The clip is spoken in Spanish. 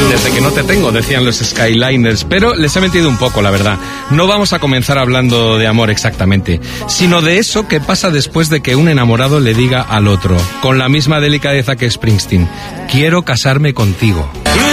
Desde que no te tengo, decían los Skyliners, pero les he mentido un poco, la verdad. No vamos a comenzar hablando de amor exactamente, sino de eso que pasa después de que un enamorado le diga al otro, con la misma delicadeza que Springsteen, quiero casarme contigo.